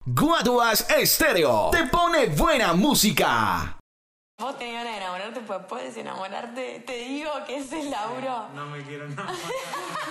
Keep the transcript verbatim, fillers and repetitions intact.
Guaduas Estéreo te pone buena música. Vos tenés ganas de enamorarte, pues puedes enamorarte. Te digo que ese es Lauro. No me quiero enamorar.